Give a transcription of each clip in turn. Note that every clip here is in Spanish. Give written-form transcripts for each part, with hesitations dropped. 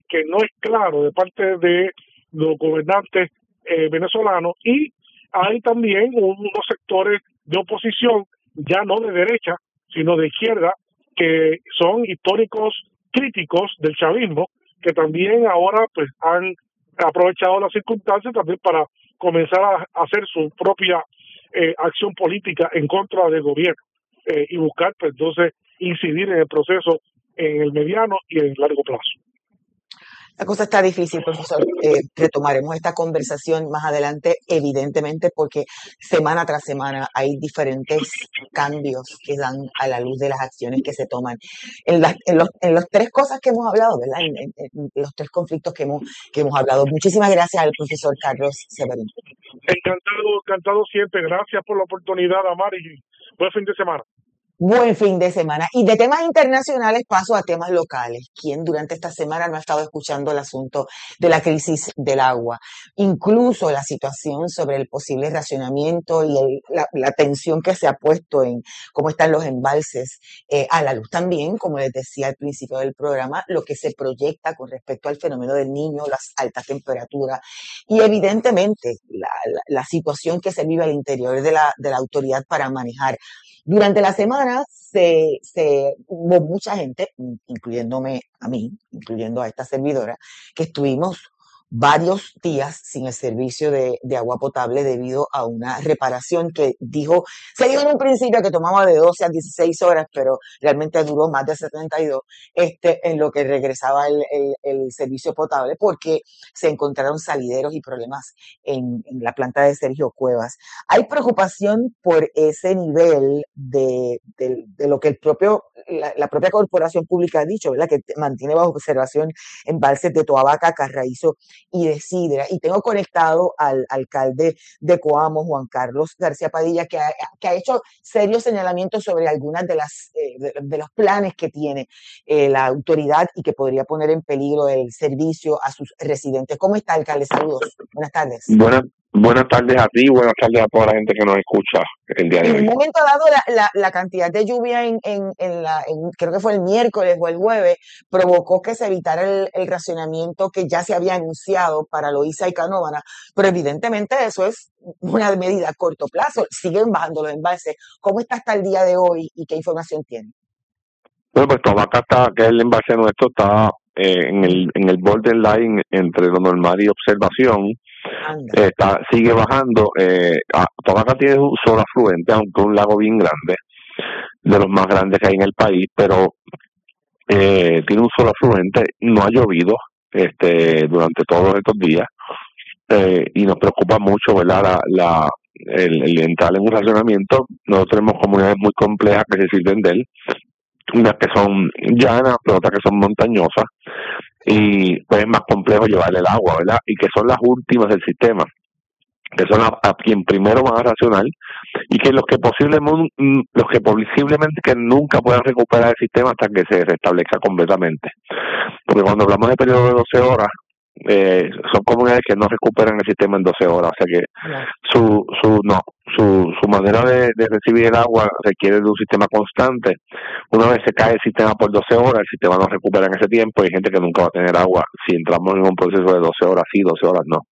que no es claro de parte de los gobernantes venezolanos, y hay también unos sectores de oposición, ya no de derecha, sino de izquierda, que son históricos críticos del chavismo, que también ahora pues han aprovechado las circunstancias también para comenzar a hacer su propia acción política en contra del gobierno, y buscar pues entonces incidir en el proceso en el mediano y en el largo plazo. La cosa está difícil, profesor. Retomaremos esta conversación más adelante, evidentemente, porque semana tras semana hay diferentes cambios que dan a la luz de las acciones que se toman. En las tres cosas que hemos hablado, ¿verdad? En los tres conflictos que hemos hablado. Muchísimas gracias al profesor Carlos Severino. Encantado siempre. Gracias por la oportunidad, Amari, y buen fin de semana. Buen fin de semana. Y de temas internacionales paso a temas locales. ¿Quién durante esta semana no ha estado escuchando el asunto de la crisis del agua? Incluso la situación sobre el posible racionamiento y la tensión que se ha puesto en cómo están los embalses a la luz. También, como les decía al principio del programa, lo que se proyecta con respecto al fenómeno del Niño, las altas temperaturas y evidentemente la situación que se vive al interior de la autoridad para manejar. Durante la semana hubo mucha gente, incluyéndome a mí, incluyendo a esta servidora, que estuvimos varios días sin el servicio de agua potable debido a una reparación que se dijo en un principio que tomaba de 12 a 16 horas, pero realmente duró más de 72, en lo que regresaba el servicio potable, porque se encontraron salideros y problemas en la planta de Sergio Cuevas. Hay preocupación por ese nivel de lo que la propia corporación pública ha dicho, ¿verdad? Que mantiene bajo observación embalses de Toabaca, Carraízo y de Sidra. Y tengo conectado al alcalde de Coamo, Juan Carlos García Padilla, que ha hecho serios señalamientos sobre algunas de los planes que tiene la autoridad y que podría poner en peligro el servicio a sus residentes. ¿Cómo está, alcalde? Saludos. Buenas tardes. Buenas tardes a ti, buenas tardes a toda la gente que nos escucha el día de hoy. En un momento dado, la cantidad de lluvia creo que fue el miércoles o el jueves, provocó que se evitara el racionamiento que ya se había anunciado para Loíza y Canóvana, pero evidentemente eso es una medida a corto plazo. Siguen bajando los embalses. ¿Cómo está hasta el día de hoy y qué información tiene? Bueno, pues Tobaca que es el embalse nuestro, está en el borderline entre lo normal y observación. Sigue bajando. Tobaca tiene un solo afluente, aunque un lago bien grande, de los más grandes que hay en el país, pero tiene un solo afluente. No ha llovido durante todos estos días, y nos preocupa mucho, ¿verdad? El entrar en un racionamiento. Nosotros tenemos comunidades muy complejas que se sirven de él, unas que son llanas, pero otras que son montañosas, y pues es más complejo llevarle el agua, ¿verdad? Y que son las últimas del sistema, que son a quien primero van a racionar, y que los que posiblemente que nunca puedan recuperar el sistema hasta que se restablezca completamente. Porque cuando hablamos de periodo de 12 horas, son comunidades que no recuperan el sistema en 12 horas, o sea que su manera de recibir el agua requiere de un sistema constante. Una vez se cae el sistema por 12 horas, el sistema no recupera en ese tiempo, y hay gente que nunca va a tener agua si entramos en un proceso de 12 horas sí, 12 horas no.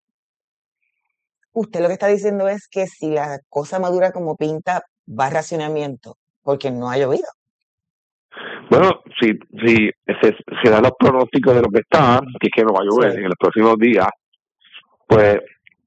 Usted lo que está diciendo es que si la cosa madura como pinta, va a racionamiento, porque no ha llovido. Bueno, si se dan los pronósticos de lo que está, que es que no va a llover en los próximos días, pues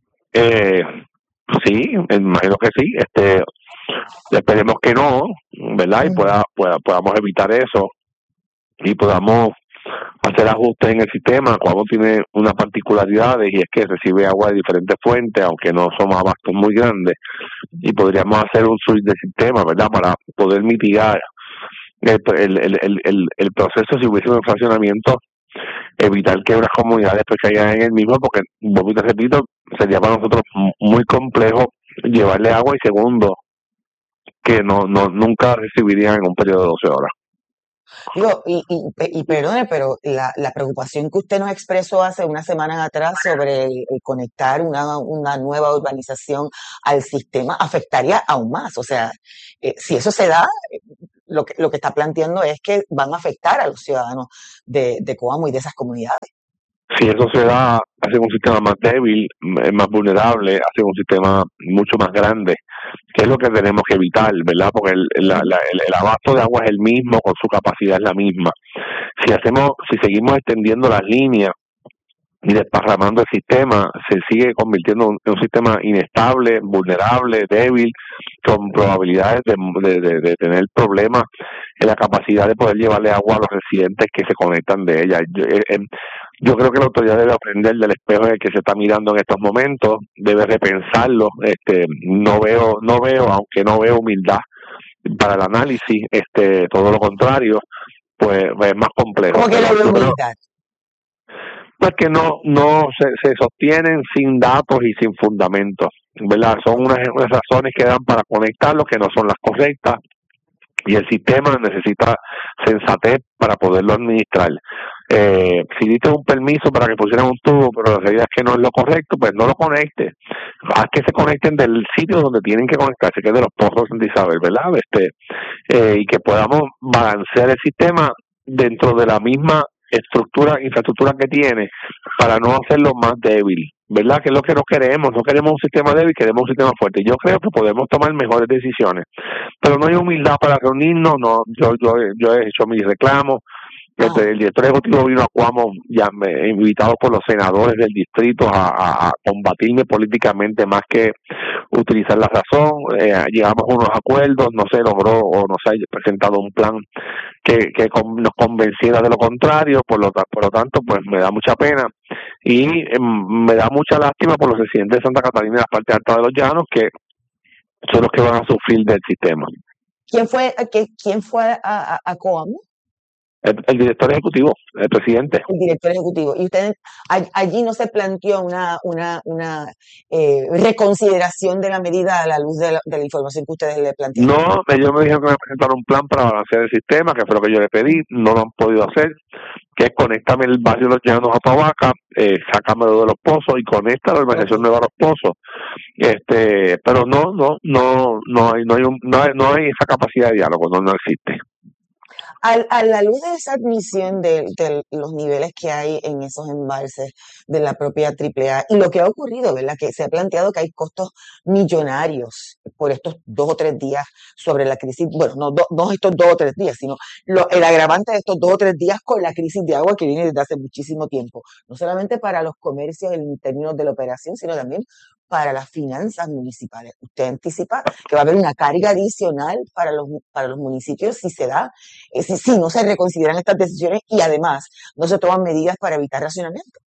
sí, imagino que sí. Esperemos que no, ¿verdad? Y podamos evitar eso y podamos hacer ajustes en el sistema. Cuando tiene unas particularidades, y es que recibe agua de diferentes fuentes, aunque no somos abastos muy grandes, y podríamos hacer un switch de sistema, ¿verdad? Para poder mitigar el proceso si hubiese un fraccionamiento, evitar que unas comunidades pues caigan en el mismo, porque, vuelvo y te repito, sería para nosotros muy complejo llevarle agua, y segundo, que nunca recibirían en un periodo de 12 horas. Digo, y perdone, pero la preocupación que usted nos expresó hace unas semanas atrás sobre el conectar una nueva urbanización al sistema afectaría aún más. O sea, si eso se da, lo que está planteando es que van a afectar a los ciudadanos de Coamo y de esas comunidades. Si eso se da, hace un sistema más débil, más vulnerable, hace un sistema mucho más grande, que es lo que tenemos que evitar, ¿verdad? Porque el abasto de agua es el mismo, con su capacidad es la misma. Si seguimos extendiendo las líneas y desparramando el sistema, se sigue convirtiendo en un sistema inestable, vulnerable, débil, con probabilidades de tener problemas en la capacidad de poder llevarle agua a los residentes que se conectan de ella. Yo creo que la autoridad debe aprender del espejo en el que se está mirando en estos momentos, debe repensarlo. No veo, aunque no veo humildad para el análisis, todo lo contrario, pues es más complejo. ¿Cómo que la humildad? Pues que no se sostienen sin datos y sin fundamentos, ¿verdad? Son unas razones que dan para conectarlos que no son las correctas, y el sistema necesita sensatez para poderlo administrar. Si diste un permiso para que pusieran un tubo, pero la realidad es que no es lo correcto, pues no lo conectes. Haz que se conecten del sitio donde tienen que conectarse, que es de los pozos de Isabel, ¿verdad? Y que podamos balancear el sistema dentro de la misma infraestructura que tiene, para no hacerlo más débil, ¿verdad? Que es lo que no queremos un sistema débil, queremos un sistema fuerte. Yo creo que podemos tomar mejores decisiones, pero no hay humildad para reunirnos. No, yo he hecho mis reclamos. El director ejecutivo vino a Coamo invitado por los senadores del distrito a combatirme políticamente más que utilizar la razón. Llegamos a unos acuerdos, no se logró o no se ha presentado un plan que nos convenciera de lo contrario. Por lo tanto, pues me da mucha pena y me da mucha lástima por los residentes de Santa Catalina y la parte alta de los Llanos, que son los que van a sufrir del sistema. ¿Quién fue a Coamo? El director ejecutivo, el presidente. El director ejecutivo. ¿Y ustedes allí no se planteó una reconsideración de la medida a la luz de la información que ustedes le plantearon? No, ellos me dijeron que me presentaron un plan para balancear el sistema, que fue lo que yo le pedí. No lo han podido hacer, que es conectarme el barrio de los Llanos a Tobaca, sacármelo de los pozos y conectar la organización nueva a los pozos. Pero no hay esa capacidad de diálogo, no existe. A la luz de esa admisión de los niveles que hay en esos embalses de la propia AAA y lo que ha ocurrido, ¿verdad? Que se ha planteado que hay costos millonarios por estos 2 o 3 días sobre la crisis, bueno, no estos 2 o 3 días, sino el agravante de estos 2 o 3 días con la crisis de agua que viene desde hace muchísimo tiempo, no solamente para los comercios en términos de la operación, sino también para las finanzas municipales. ¿Usted anticipa que va a haber una carga adicional para los municipios si se da, si no se reconsideran estas decisiones y además no se toman medidas para evitar racionamiento?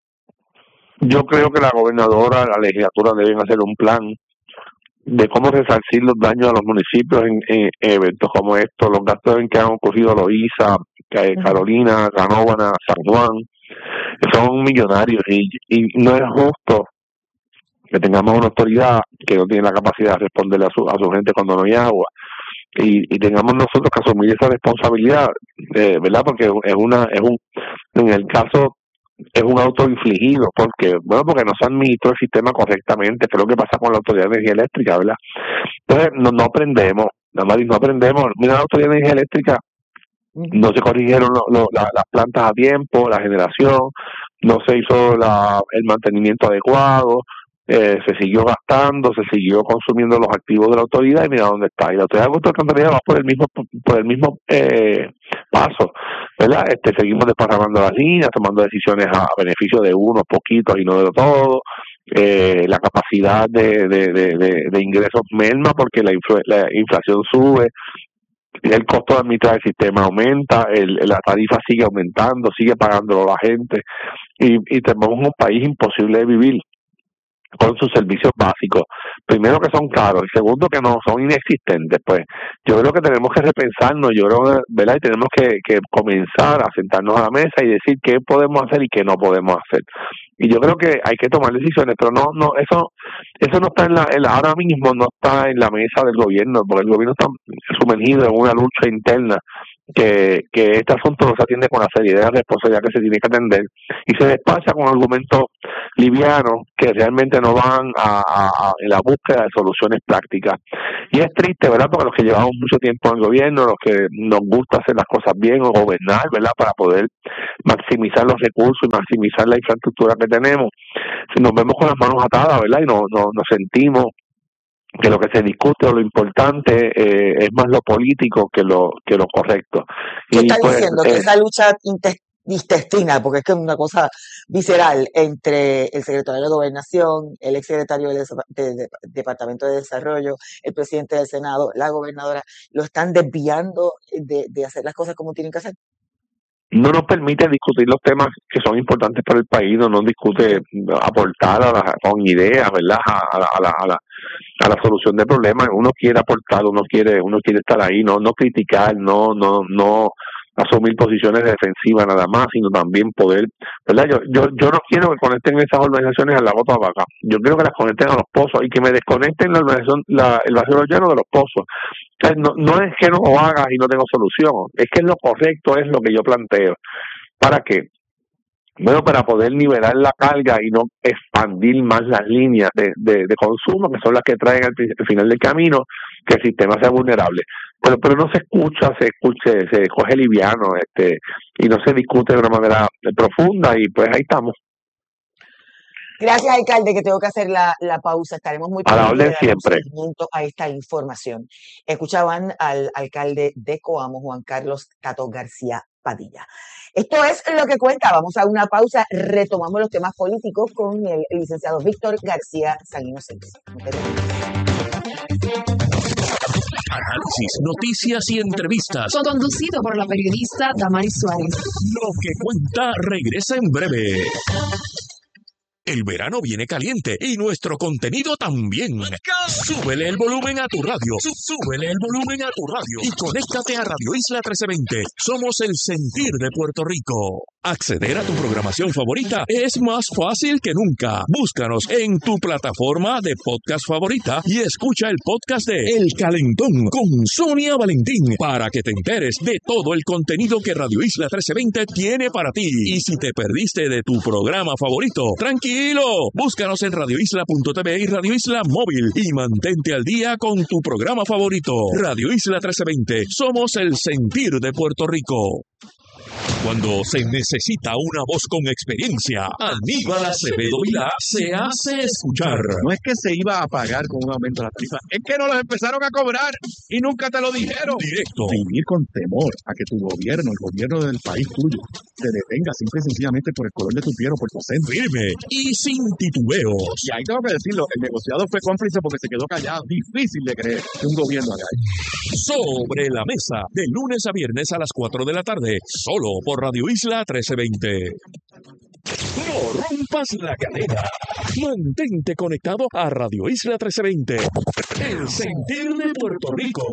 Yo creo que la gobernadora, la legislatura deben hacer un plan de cómo resarcir los daños a los municipios en eventos como estos, los gastos en que han ocurrido Loíza, Carolina, Canóvana, San Juan, son millonarios y no es justo que tengamos una autoridad que no tiene la capacidad de responderle a su gente cuando no hay agua, y tengamos nosotros que asumir esa responsabilidad, ¿verdad? Porque en el caso es un autoinfligido, porque no se administró el sistema correctamente, que es lo que pasa con la Autoridad de Energía Eléctrica, ¿verdad? Entonces no aprendemos, no aprendemos. Mira, la Autoridad de Energía Eléctrica, no se corrigieron las plantas a tiempo, la generación, no se hizo el mantenimiento adecuado, se siguió gastando, se siguió consumiendo los activos de la autoridad, y mira dónde está. Y la Autoridad de Alcantarillado va por el mismo paso, ¿verdad? Seguimos desparramando las líneas, tomando decisiones a beneficio de unos poquitos y no de todos. La capacidad de ingresos merma porque la inflación sube, el costo de administrar el sistema aumenta, la tarifa sigue aumentando, sigue pagándolo la gente, y tenemos un país imposible de vivir con sus servicios básicos. Primero, que son caros, y segundo, que no son inexistentes. Pues yo creo que tenemos que repensarnos, ¿verdad? Y tenemos que comenzar a sentarnos a la mesa y decir qué podemos hacer y qué no podemos hacer. Y yo creo que hay que tomar decisiones, pero eso no está ahora mismo no está en la mesa del gobierno, porque el gobierno está sumergido en una lucha interna que este asunto no se atiende con la seriedad y la responsabilidad que se tiene que atender, y se despacha con argumentos livianos que realmente no van en la búsqueda de soluciones prácticas. Y es triste, ¿verdad? Porque los que llevamos mucho tiempo en el gobierno, los que nos gusta hacer las cosas bien o gobernar, ¿verdad? Para poder maximizar los recursos y maximizar la infraestructura que tenemos, si nos vemos con las manos atadas, ¿verdad? Y nos sentimos que lo que se discute o lo importante es más lo político que lo correcto. ¿Qué está diciendo? Que esa lucha intestinal, porque es que es una cosa visceral, entre el secretario de Gobernación, el exsecretario del Departamento de Desarrollo, el presidente del Senado, la gobernadora, lo están desviando de hacer las cosas como tienen que hacer. No nos permite discutir los temas que son importantes para el país, no nos discute aportar con ideas, ¿verdad? A la solución de problemas. Uno quiere aportar, uno quiere estar ahí, no criticar, no asumir posiciones defensivas nada más, sino también poder, ¿verdad? Yo no quiero que conecten esas organizaciones al lago Toabaca. Yo quiero que las conecten a los pozos y que me desconecten la organización, el basura llano de los pozos. Entonces, no es que no lo hagas y no tengo solución, es que lo correcto es lo que yo planteo. ¿Para qué? Bueno, para poder nivelar la carga y no expandir más las líneas de consumo, que son las que traen al final del camino que el sistema sea vulnerable. Pero no se escucha, se coge liviano, y no se discute de una manera profunda, y pues ahí estamos. Gracias, alcalde, que tengo que hacer la pausa. Estaremos muy a la orden siempre a esta información. Escuchaban al alcalde de Coamo, Juan Carlos Tato García Padilla. Esto es Lo que Cuenta. Vamos a una pausa. Retomamos los temas políticos con el licenciado Víctor García San Inocencio. Análisis, noticias y entrevistas. Conducido por la periodista Damaris Suárez. Lo que Cuenta regresa en breve. El verano viene caliente y nuestro contenido también. Súbele el volumen a tu radio. Súbele el volumen a tu radio. Y conéctate a Radio Isla 1320. Somos el sentir de Puerto Rico. Acceder a tu programación favorita es más fácil que nunca. Búscanos en tu plataforma de podcast favorita y escucha el podcast de El Calentón con Sonia Valentín para que te enteres de todo el contenido que Radio Isla 1320 tiene para ti. Y si te perdiste de tu programa favorito, tranquilo, búscanos en radioisla.tv y Radio Isla Móvil y mantente al día con tu programa favorito. Radio Isla 1320, somos el sentir de Puerto Rico. Cuando se necesita una voz con experiencia, Aníbal Acevedo Vilá se hace escuchar. No es que se iba a pagar con un aumento de la tarifa, es que no los empezaron a cobrar y nunca te lo dijeron. Directo. Vivir con temor a que tu gobierno, el gobierno del país tuyo, te detenga simple y sencillamente por el color de tu piel o por tu acento. Firme y sin titubeos. Y ahí tengo que decirlo, el negociado fue cómplice porque se quedó callado. Difícil de creer que un gobierno haga eso. Sobre la mesa, de lunes a viernes a las 4 de la tarde, solo por Radio Isla 1320. No rompas la cadena. Mantente conectado a Radio Isla 1320. El sentir de Puerto Rico.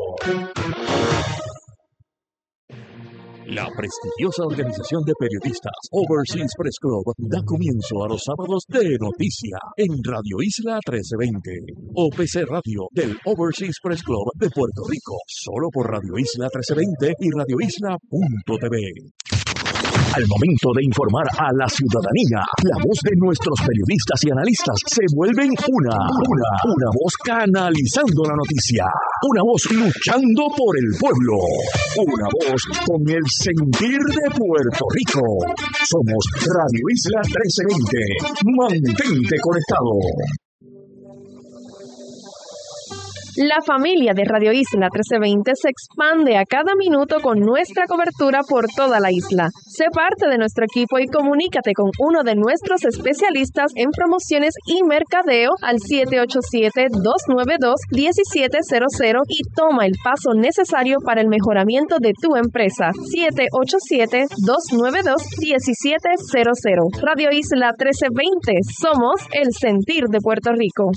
La prestigiosa organización de periodistas Overseas Press Club da comienzo a los sábados de noticia en Radio Isla 1320. OPC Radio del Overseas Press Club de Puerto Rico. Solo por Radio Isla 1320 y radioisla.tv. Al momento de informar a la ciudadanía, la voz de nuestros periodistas y analistas se vuelven una voz canalizando la noticia, una voz luchando por el pueblo, una voz con el sentir de Puerto Rico. Somos Radio Isla 1320. Mantente conectado. La familia de Radio Isla 1320 se expande a cada minuto con nuestra cobertura por toda la isla. Sé parte de nuestro equipo y comunícate con uno de nuestros especialistas en promociones y mercadeo al 787-292-1700 y toma el paso necesario para el mejoramiento de tu empresa. 787-292-1700. Radio Isla 1320. Somos el sentir de Puerto Rico.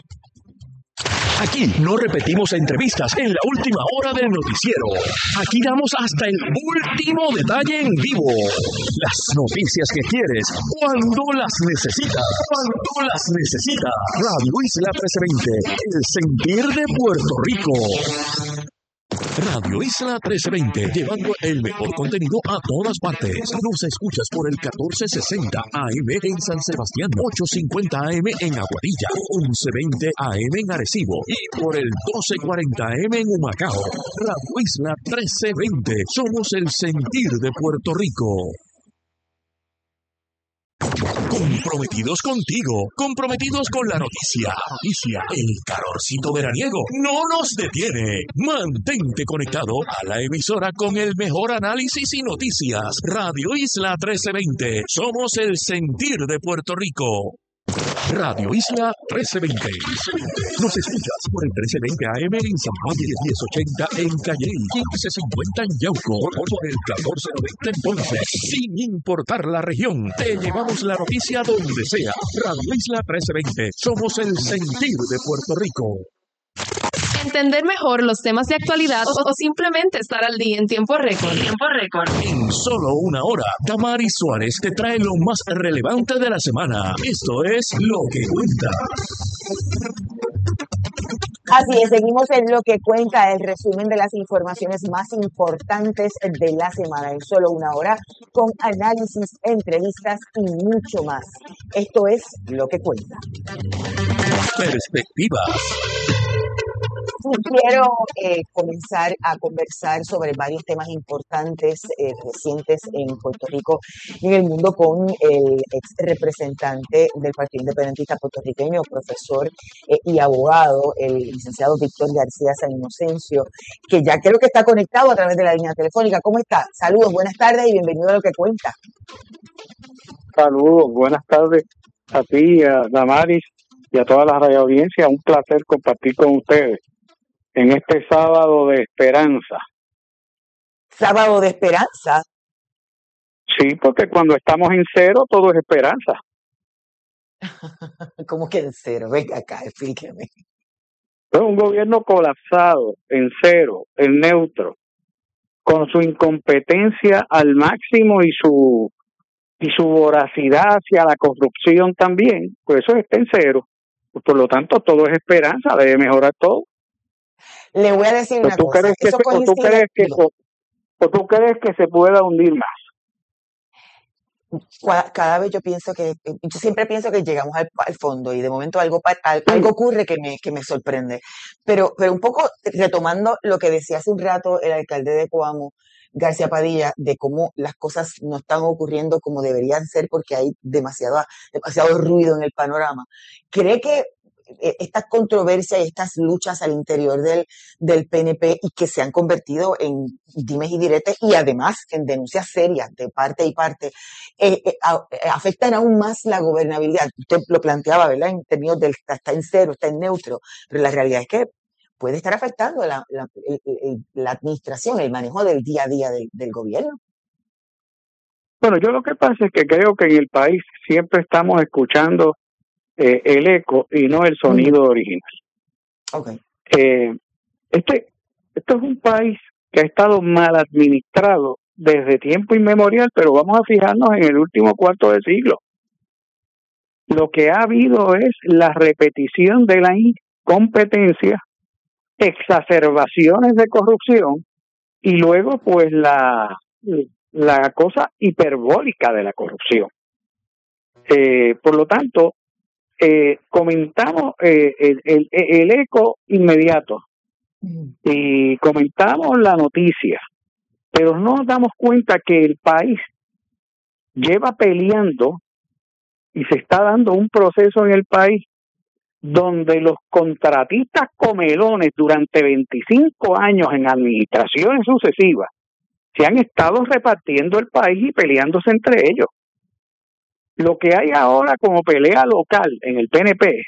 Aquí no repetimos entrevistas en la última hora del noticiero. Aquí damos hasta el último detalle en vivo. Las noticias que quieres, cuando las necesitas. Radio Isla 1320, el sentir de Puerto Rico. Radio Isla 1320, llevando el mejor contenido a todas partes. Nos escuchas por el 1460 AM en San Sebastián, 850 AM en Aguadilla, 1120 AM en Arecibo y por el 1240 AM en Humacao. Radio Isla 1320, somos el sentir de Puerto Rico. Comprometidos contigo, comprometidos con la noticia. El calorcito veraniego no nos detiene. Mantente conectado a la emisora con el mejor análisis y noticias. Radio Isla 1320. Somos el sentir de Puerto Rico. Radio Isla 1320. Nos escuchas por el 1320 AM en San Juan y el 1080 en Calley, 1550 en Yauco, por el 1490 en Ponce. Sin importar la región, te llevamos la noticia donde sea. Radio Isla 1320. Somos el sentir de Puerto Rico. Entender mejor los temas de actualidad o simplemente estar al día en tiempo récord. En solo una hora, Damaris Suárez te trae lo más relevante de la semana. Esto es Lo que Cuenta. Así es, seguimos en Lo que Cuenta, el resumen de las informaciones más importantes de la semana en solo una hora, con análisis, entrevistas y mucho más. Esto es Lo que Cuenta. Perspectivas. Quiero comenzar a conversar sobre varios temas importantes recientes en Puerto Rico y en el mundo con el ex representante del Partido Independentista Puertorriqueño, profesor y abogado, el licenciado Víctor García San Inocencio, que ya creo que está conectado a través de la línea telefónica. ¿Cómo está? Saludos, buenas tardes y bienvenido a Lo que Cuenta. Saludos, buenas tardes a ti, a Damaris y a toda la radio audiencia. Un placer compartir con ustedes en este sábado de esperanza. ¿Sábado de esperanza? Sí, porque cuando estamos en cero todo es esperanza. ¿Cómo que en cero? Venga acá, explíqueme. Es un gobierno colapsado, en cero, en neutro, con su incompetencia al máximo y su voracidad hacia la corrupción también, pues eso está en cero. Por lo tanto, todo es esperanza, debe mejorar todo. Le voy a decir una cosa. ¿Tú crees que se pueda hundir más? Cada vez yo siempre pienso que llegamos al fondo y de momento algo ocurre que me sorprende. Pero un poco retomando lo que decía hace un rato el alcalde de Coamo, García Padilla, de cómo las cosas no están ocurriendo como deberían ser porque hay demasiado ruido en el panorama. ¿Cree que estas controversias y estas luchas al interior del PNP y que se han convertido en dimes y diretes y además en denuncias serias de parte y parte, afectan aún más la gobernabilidad? Usted lo planteaba, ¿verdad? En términos del está en cero, está en neutro, pero la realidad es que puede estar afectando la administración, el manejo del día a día del gobierno. Bueno, yo lo que pasa es que creo que en el país siempre estamos escuchando el eco y no el sonido original. Okay. Esto es un país que ha estado mal administrado desde tiempo inmemorial, pero vamos a fijarnos en el último cuarto de siglo. Lo que ha habido es la repetición de la incompetencia, exacerbaciones de corrupción y luego pues la cosa hiperbólica de la corrupción. Por lo tanto, comentamos el eco inmediato y comentamos la noticia, pero no nos damos cuenta que el país lleva peleando y se está dando un proceso en el país donde los contratistas comelones durante 25 años en administraciones sucesivas se han estado repartiendo el país y peleándose entre ellos. Lo que hay ahora como pelea local en el PNP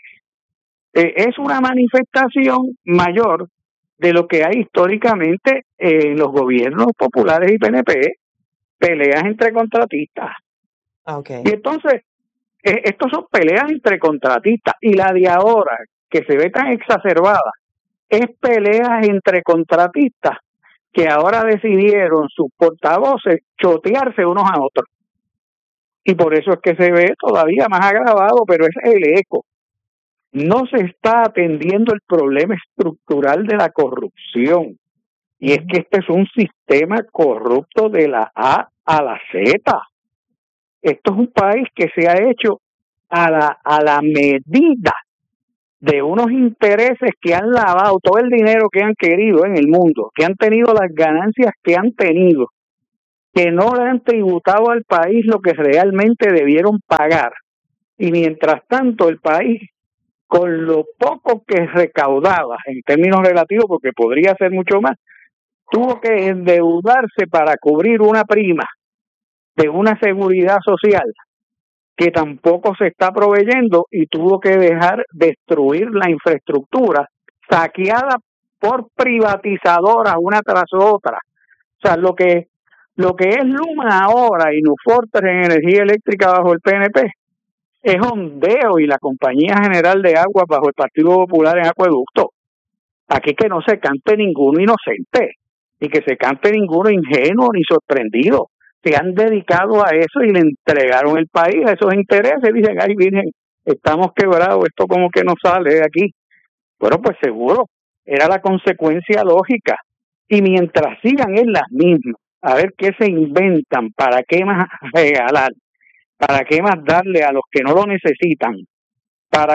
es una manifestación mayor de lo que hay históricamente en los gobiernos populares y PNP, peleas entre contratistas. Okay. Y entonces, estos son peleas entre contratistas, y la de ahora, que se ve tan exacerbada, es peleas entre contratistas que ahora decidieron sus portavoces chotearse unos a otros. Y por eso es que se ve todavía más agravado, pero es el eco. No se está atendiendo el problema estructural de la corrupción. Y es que este es un sistema corrupto de la A a la Z. Esto es un país que se ha hecho a la medida de unos intereses que han lavado todo el dinero que han querido en el mundo, que han tenido las ganancias que han tenido, que no le han tributado al país lo que realmente debieron pagar. Y mientras tanto el país, con lo poco que recaudaba en términos relativos, porque podría ser mucho más, tuvo que endeudarse para cubrir una prima de una seguridad social que tampoco se está proveyendo, y tuvo que destruir la infraestructura saqueada por privatizadoras una tras otra. O sea, lo que es Luma ahora y Nufortes en energía eléctrica bajo el PNP es Ondeo y la Compañía General de Aguas bajo el Partido Popular en acueducto. Aquí que no se cante ninguno inocente y que se cante ninguno ingenuo ni sorprendido. Se han dedicado a eso y le entregaron el país a esos intereses. Dicen, ay, virgen, estamos quebrados, esto como que no sale de aquí. Bueno, pues seguro, era la consecuencia lógica. Y mientras sigan en las mismas, a ver qué se inventan, para qué más regalar, para qué más darle a los que no lo necesitan, para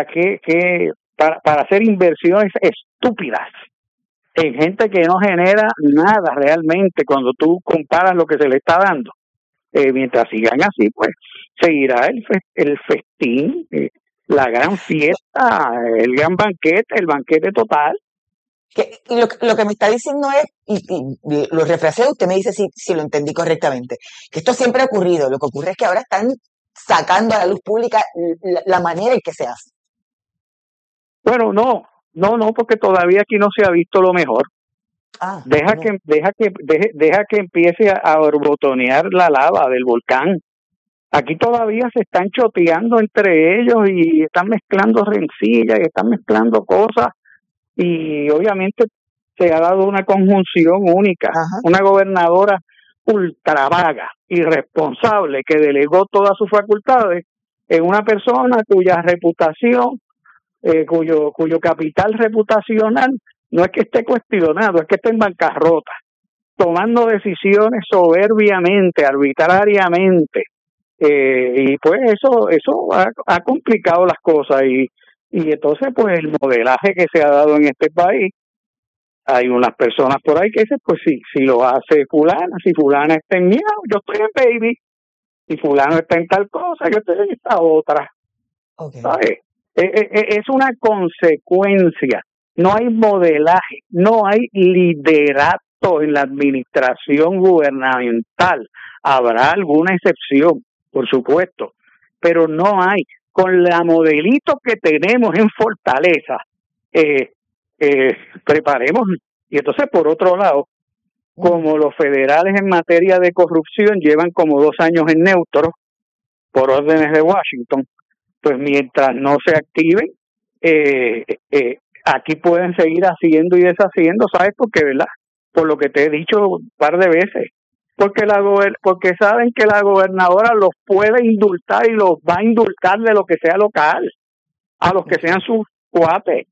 hacer inversiones estúpidas en gente que no genera nada realmente cuando tú comparas lo que se le está dando. Mientras sigan así, pues seguirá el festín, la gran fiesta, el gran banquete, el banquete total. Y lo que me está diciendo es, y lo refraseo, usted me dice si lo entendí correctamente, que esto siempre ha ocurrido. Lo que ocurre es que ahora están sacando a la luz pública la manera en que se hace. Bueno, no, porque todavía aquí no se ha visto lo mejor. Deja que empiece a borbotonear la lava del volcán. Aquí todavía se están choteando entre ellos y están mezclando rencillas y están mezclando cosas, y obviamente se ha dado una conjunción única. Ajá. Una gobernadora ultra vaga, irresponsable, que delegó todas sus facultades en una persona cuya reputación, cuyo capital reputacional no es que esté cuestionado, es que está en bancarrota, tomando decisiones soberbiamente, arbitrariamente, y pues eso ha complicado las cosas, y entonces pues el modelaje que se ha dado en este país, hay unas personas por ahí que dicen, pues si lo hace fulana, si fulana está en Miau, yo estoy en Baby, si fulano está en tal cosa, yo estoy en esta otra. Okay. ¿Sabes? Es una consecuencia. No hay modelaje, no hay liderato en la administración gubernamental. Habrá alguna excepción, por supuesto, pero no hay. Con la modelito que tenemos en Fortaleza, preparemos. Y entonces, por otro lado, como los federales en materia de corrupción llevan como 2 años en neutro por órdenes de Washington, pues mientras no se activen, aquí pueden seguir haciendo y deshaciendo, ¿sabes por qué, verdad? Por lo que te he dicho un par de veces, porque saben que la gobernadora los puede indultar y los va a indultar de lo que sea local, a los que sean sus cuates.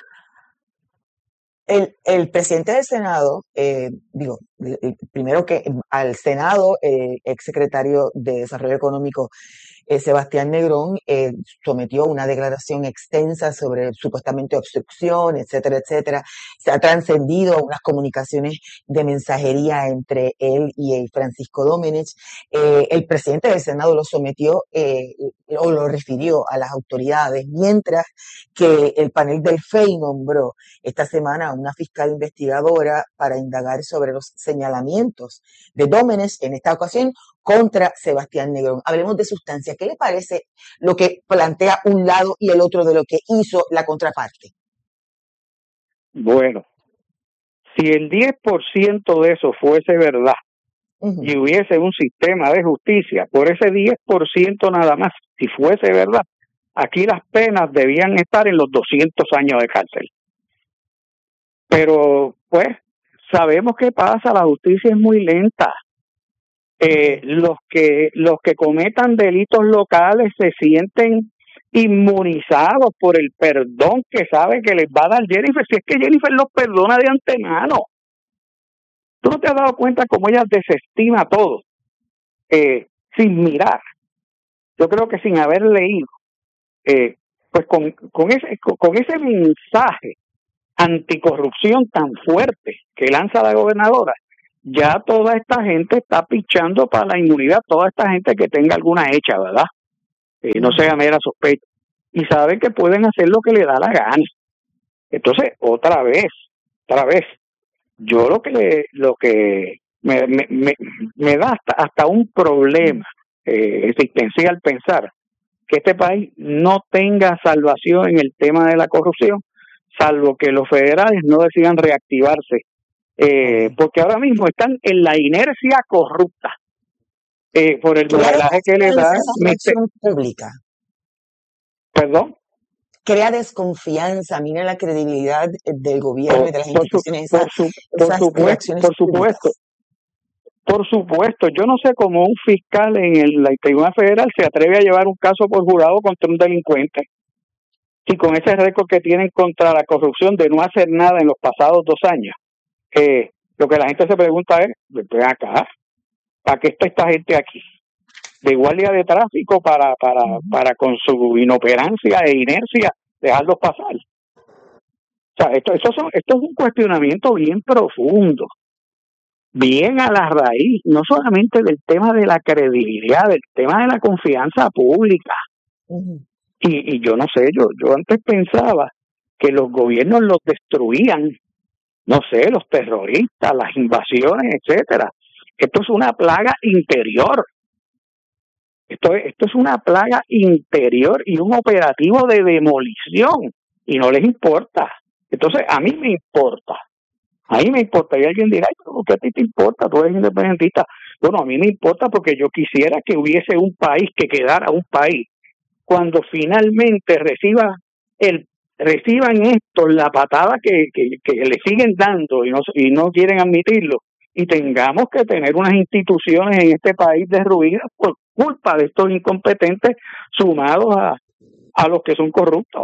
El presidente del Senado, primero que al Senado, exsecretario de Desarrollo Económico, Sebastián Negrón, sometió una declaración extensa sobre supuestamente obstrucción, etcétera, etcétera. Se ha trascendido unas comunicaciones de mensajería entre él y Francisco Domenech. El presidente del Senado lo sometió o lo refirió a las autoridades, mientras que el panel del FEI nombró esta semana a una fiscal investigadora para indagar sobre los señalamientos de Domenech, en esta ocasión contra Sebastián Negrón. Hablemos de sustancia. ¿Qué le parece lo que plantea un lado y el otro de lo que hizo la contraparte? Bueno, si el 10% de eso fuese verdad, y hubiese un sistema de justicia, por ese 10% nada más, si fuese verdad, aquí las penas debían estar en los 200 años de cárcel. Pero, pues, sabemos qué pasa, la justicia es muy lenta. Los que cometan delitos locales se sienten inmunizados por el perdón que sabe que les va a dar Jennifer, si es que Jennifer los perdona de antemano. ¿Tú no te has dado cuenta cómo ella desestima todo sin mirar? Yo creo que sin haber leído, pues con ese mensaje anticorrupción tan fuerte que lanza la gobernadora, ya toda esta gente está pichando para la inmunidad, toda esta gente que tenga alguna hecha, ¿verdad? No sea mera sospecha. Y saben que pueden hacer lo que le da la gana. Entonces, otra vez, yo lo que me da hasta un problema existencial pensar que este país no tenga salvación en el tema de la corrupción, salvo que los federales no decidan reactivarse, porque ahora mismo están en la inercia corrupta por el modelaje que le da pública. ¿Perdón? Crea desconfianza, mira la credibilidad del gobierno y de las instituciones. Por supuesto, yo no sé cómo un fiscal en el Tribunal Federal se atreve a llevar un caso por jurado contra un delincuente. Si con ese récord que tienen contra la corrupción de no hacer nada en los pasados 2 años, lo que la gente se pregunta es, ven acá, ¿para qué está esta gente aquí? De guardia de tráfico para con su inoperancia e inercia dejarlos pasar. O sea, esto es un cuestionamiento bien profundo, bien a la raíz, no solamente del tema de la credibilidad, del tema de la confianza pública. Y yo no sé, yo antes pensaba que los gobiernos los destruían, no sé, los terroristas, las invasiones, etcétera. Esto es una plaga interior. Esto es una plaga interior y un operativo de demolición, y no les importa. Entonces, a mí me importa. Y alguien dirá, ¿por qué a ti te importa? Tú eres independentista. Bueno, a mí me importa porque yo quisiera que hubiese un país, que quedara un país, cuando finalmente reciban estos la patada que le siguen dando y no quieren admitirlo, y tengamos que tener unas instituciones en este país derruidas por culpa de estos incompetentes sumados a los que son corruptos.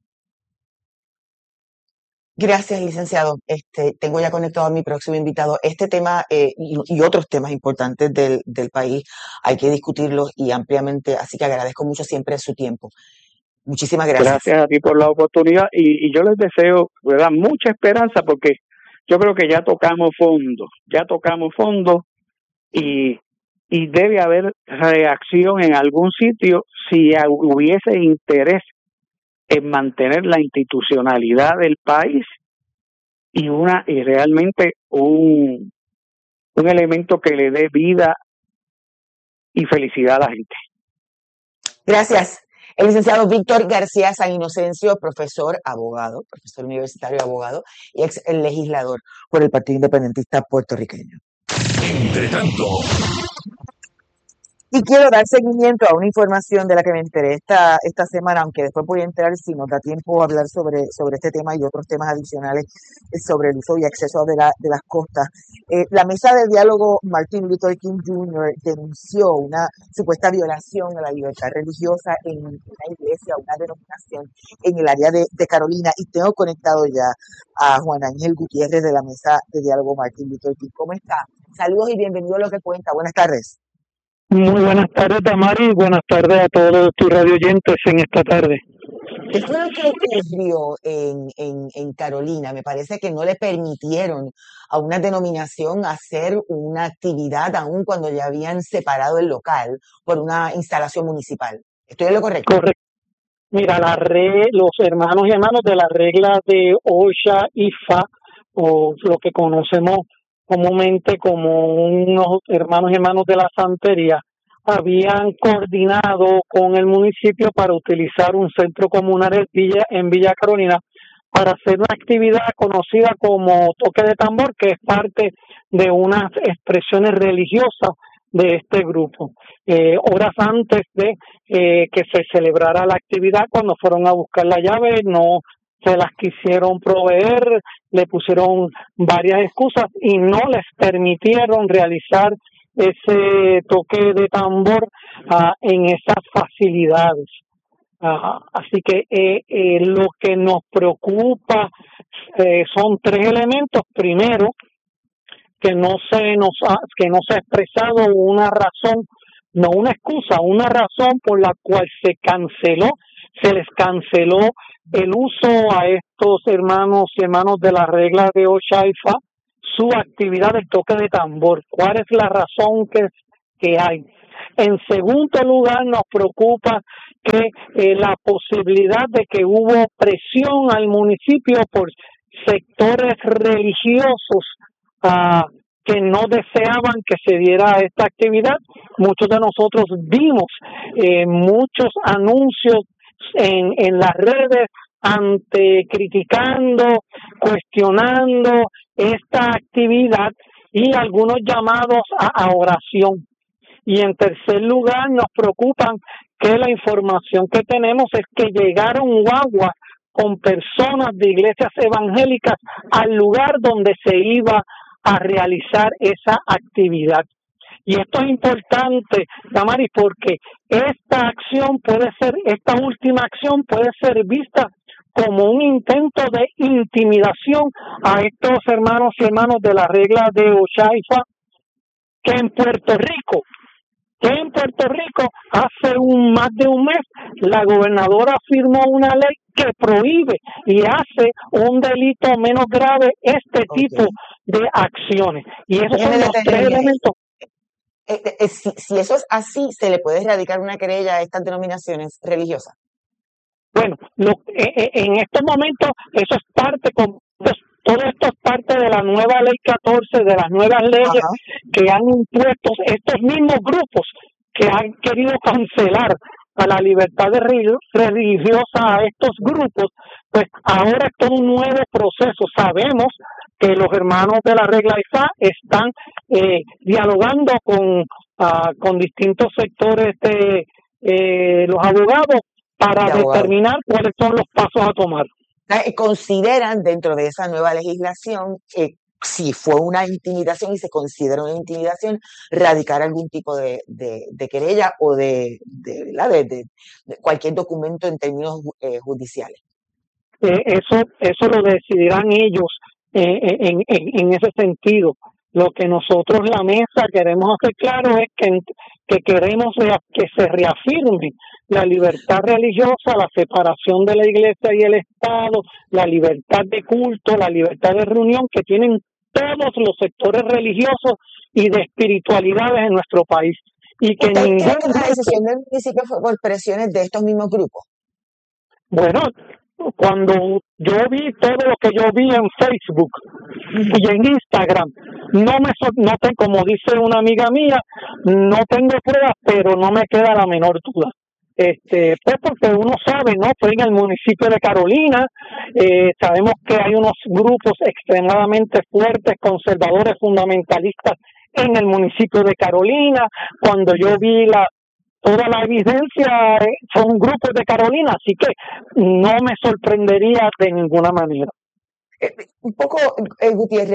Gracias, licenciado. Tengo ya conectado a mi próximo invitado. Este tema y otros temas importantes del país hay que discutirlos y ampliamente, así que agradezco mucho siempre su tiempo. Muchísimas gracias. Gracias a ti por la oportunidad y yo les deseo, ¿verdad?, mucha esperanza, porque yo creo que ya tocamos fondo y debe haber reacción en algún sitio si hubiese interés en mantener la institucionalidad del país y realmente un elemento que le dé vida y felicidad a la gente. Gracias. El licenciado Víctor García San Inocencio, profesor universitario abogado y ex legislador por el Partido Independentista Puertorriqueño. Entre tanto. Y quiero dar seguimiento a una información de la que me enteré esta semana, aunque después voy a entrar, si nos da tiempo, a hablar sobre este tema y otros temas adicionales sobre el uso y acceso de las costas. La mesa de diálogo Martin Luther King Jr. denunció una supuesta violación a la libertad religiosa en una iglesia, una denominación en el área de Carolina, y tengo conectado ya a Juan Ángel Gutiérrez de la mesa de diálogo Martin Luther King. ¿Cómo está? Saludos y bienvenido a Lo que Cuenta. Buenas tardes. Muy buenas tardes, Damari, y buenas tardes a todos tus radioyentes en esta tarde. ¿Qué fue lo que ocurrió en Carolina? Me parece que no le permitieron a una denominación hacer una actividad aún cuando ya habían separado el local por una instalación municipal. ¿Estoy en lo correcto? Correcto. Mira, los hermanos y hermanas de la regla de Osha Ifa, o lo que conocemos comúnmente como unos hermanos y hermanos de la santería, habían coordinado con el municipio para utilizar un centro comunal en Villa Carolina para hacer una actividad conocida como toque de tambor, que es parte de unas expresiones religiosas de este grupo. Horas antes de que se celebrara la actividad, cuando fueron a buscar la llave, no se las quisieron proveer, le pusieron varias excusas y no les permitieron realizar ese toque de tambor en esas facilidades. Así que lo que nos preocupa son 3 elementos. Primero, que no se ha expresado una razón, no una excusa, una razón por la cual se les canceló el uso a estos hermanos y hermanas de la regla de Oshaifa, su actividad del toque de tambor. ¿Cuál es la razón que hay? En segundo lugar, nos preocupa que la posibilidad de que hubo presión al municipio por sectores religiosos que no deseaban que se diera esta actividad. Muchos de nosotros vimos muchos anuncios en las redes criticando, cuestionando esta actividad y algunos llamados a oración. Y en tercer lugar, nos preocupan que la información que tenemos es que llegaron guaguas con personas de iglesias evangélicas al lugar donde se iba a realizar esa actividad. Y esto es importante, Damaris, porque esta última acción puede ser vista como un intento de intimidación a estos hermanos y hermanas de la regla de Oshaifa, que en Puerto Rico hace más de un mes la gobernadora firmó una ley que prohíbe y hace un delito menos grave este tipo de acciones. Y esos son los tres elementos. Si eso es así, ¿se le puede erradicar una querella a estas denominaciones religiosas? Bueno, en estos momentos eso es todo esto es parte de la nueva ley 14, de las nuevas leyes que han impuesto estos mismos grupos que han querido cancelar a la libertad religiosa a estos grupos. Pues ahora es todo un nuevo proceso. Sabemos que los hermanos de la regla IFA están dialogando con distintos sectores de los abogados para determinar cuáles son los pasos a tomar. Consideran dentro de esa nueva legislación, si fue una intimidación y se considera una intimidación, radicar algún tipo de querella o de cualquier documento en términos judiciales. Eso lo decidirán ellos en ese sentido. Lo que nosotros, la mesa, queremos hacer claro es que queremos que se reafirme la libertad religiosa, la separación de la iglesia y el Estado, la libertad de culto, la libertad de reunión que tienen todos los sectores religiosos y de espiritualidades en nuestro país. Y que ¿Usted cree que la decisión del municipio fue por presiones de estos mismos grupos? Bueno, cuando yo vi todo lo que yo vi en Facebook y en Instagram, como dice una amiga mía, no tengo pruebas, pero no me queda la menor duda. Pues porque uno sabe, ¿no? Estoy en el municipio de Carolina, sabemos que hay unos grupos extremadamente fuertes, conservadores, fundamentalistas en el municipio de Carolina. Cuando yo vi toda la evidencia, son grupos de Carolina, así que no me sorprendería de ninguna manera. Un poco, Gutiérrez,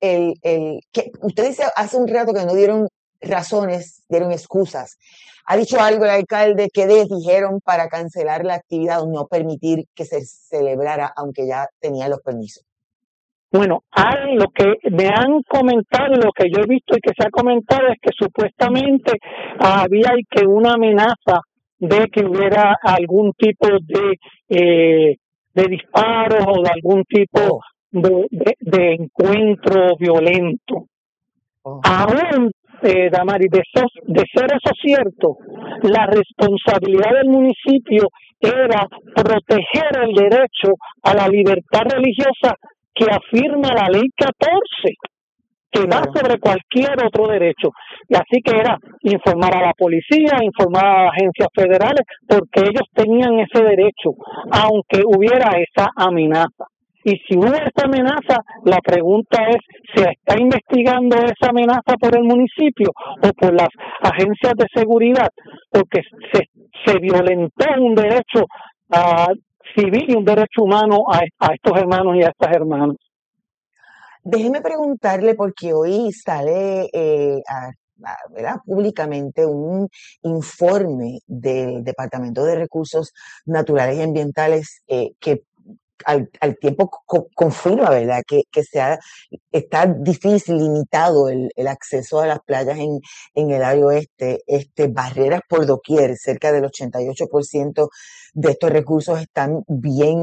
que usted dice hace un rato que no dieron razones, dieron excusas. ¿Ha dicho algo el alcalde que dijeron para cancelar la actividad o no permitir que se celebrara, aunque ya tenía los permisos? Bueno, lo que me han comentado, lo que yo he visto y que se ha comentado es que supuestamente había una amenaza de que hubiera algún tipo de disparos o de algún tipo de encuentro violento. Aún, Damaris, de ser eso cierto, la responsabilidad del municipio era proteger el derecho a la libertad religiosa que afirma la ley 14, que va sobre cualquier otro derecho. Y así que era informar a la policía, informar a las agencias federales, porque ellos tenían ese derecho, aunque hubiera esa amenaza. Y si hubo esa amenaza, la pregunta es, ¿se está investigando esa amenaza por el municipio o por las agencias de seguridad? Porque se violentó un derecho civil y un derecho humano a estos hermanos y a estas hermanas. Déjeme preguntarle, porque hoy sale ¿verdad? Públicamente un informe del Departamento de Recursos Naturales y Ambientales que al tiempo confirma, ¿verdad? Que está difícil, limitado el acceso a las playas en el área oeste, barreras por doquier, cerca del 88% de estos recursos están bien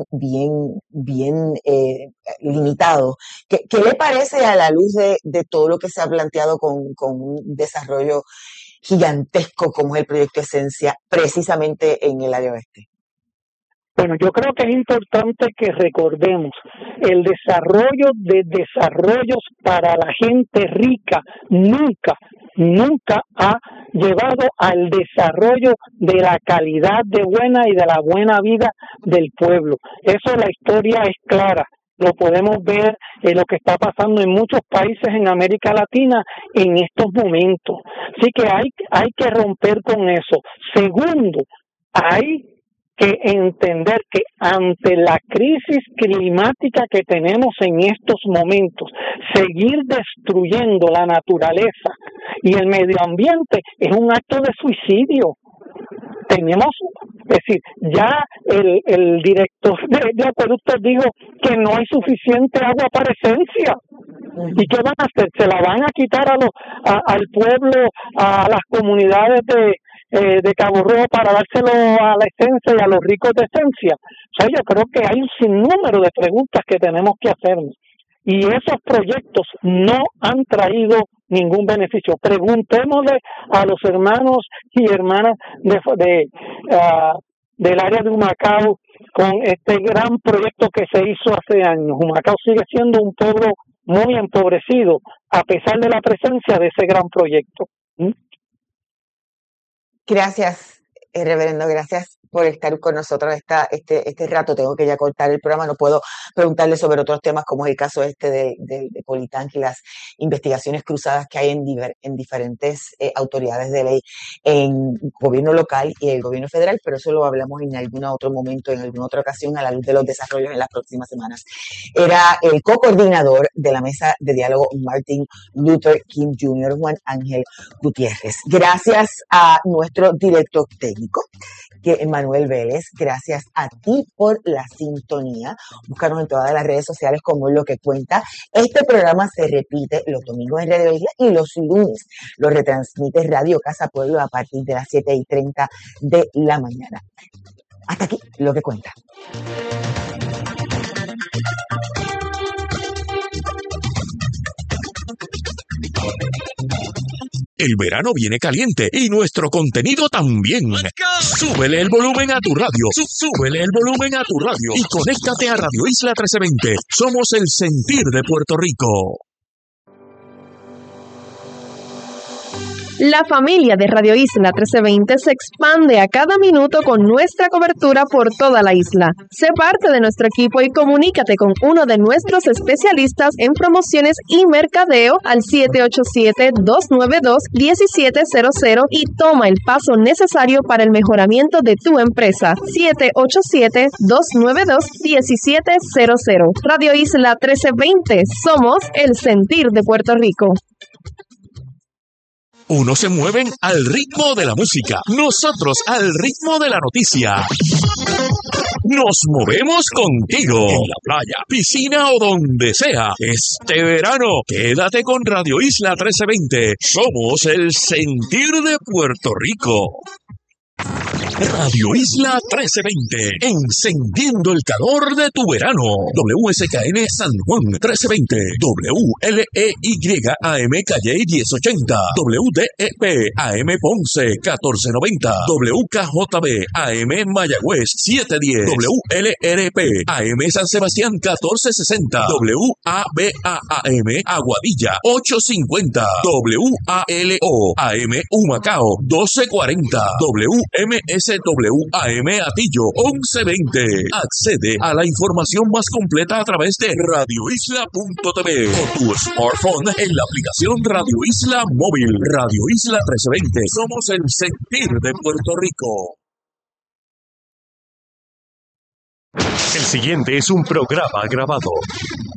limitados. ¿Qué le parece a la luz de todo lo que se ha planteado con un desarrollo gigantesco como es el proyecto Esencia, precisamente en el área oeste? Bueno, yo creo que es importante que recordemos el desarrollo de desarrollos para la gente rica nunca ha llevado al desarrollo de la calidad de buena y de la buena vida del pueblo. Eso la historia es clara. Lo podemos ver en lo que está pasando en muchos países en América Latina en estos momentos. Así que hay que romper con eso. Segundo, hay que entender que ante la crisis climática que tenemos en estos momentos, seguir destruyendo la naturaleza y el medio ambiente es un acto de suicidio. Es decir, ya el director de acueductos dijo que no hay suficiente agua para Esencia. ¿Y qué van a hacer? ¿Se la van a quitar al pueblo, a las comunidades de Cabo Rojo para dárselo a la Esencia y a los ricos de Esencia? O sea, yo creo que hay un sinnúmero de preguntas que tenemos que hacernos. Y esos proyectos no han traído ningún beneficio. Preguntémosle a los hermanos y hermanas del área de Humacao con este gran proyecto que se hizo hace años. Humacao sigue siendo un pueblo muy empobrecido a pesar de la presencia de ese gran proyecto. Gracias, reverendo, gracias por estar con nosotros este rato. Tengo que ya cortar el programa, no puedo preguntarle sobre otros temas como es el caso de Politán y las investigaciones cruzadas que hay en diferentes autoridades de ley en gobierno local y el gobierno federal, pero eso lo hablamos en algún otro momento, en alguna otra ocasión, a la luz de los desarrollos en las próximas semanas. Era el co-coordinador de la mesa de diálogo Martin Luther King Jr., Juan Ángel Gutiérrez. Gracias a nuestro director técnico, Manuel Vélez, gracias a ti por la sintonía. Búscanos en todas las redes sociales como Lo que Cuenta. Este programa se repite los domingos en Radio Isla y los lunes lo retransmite Radio Casa Pueblo a partir de las 7:30 de la mañana. Hasta aquí, Lo que Cuenta. El verano viene caliente y nuestro contenido también. Súbele el volumen a tu radio. Súbele el volumen a tu radio. Y conéctate a Radio Isla 1320. Somos el sentir de Puerto Rico. La familia de Radio Isla 1320 se expande a cada minuto con nuestra cobertura por toda la isla. Sé parte de nuestro equipo y comunícate con uno de nuestros especialistas en promociones y mercadeo al 787-292-1700 y toma el paso necesario para el mejoramiento de tu empresa. 787-292-1700. Radio Isla 1320. Somos el sentir de Puerto Rico. Unos se mueven al ritmo de la música, nosotros al ritmo de la noticia. Nos movemos contigo, en la playa, piscina o donde sea. Este verano, quédate con Radio Isla 1320. Somos el sentir de Puerto Rico. Radio Isla 1320, encendiendo el calor de tu verano. WSKN San Juan 1320, WLEY AM Calle 1080, WDEP AM Ponce 1490, WKJB AM Mayagüez 710, WLRP AM San Sebastián 1460, WABA-AM Aguadilla 850, WALO AM Humacao 1240, MSWAM Atillo 1120. Accede a la información más completa a través de radioisla.tv o tu smartphone en la aplicación Radio Isla Móvil. Radio Isla 1320. Somos el sentir de Puerto Rico. El siguiente es un programa grabado.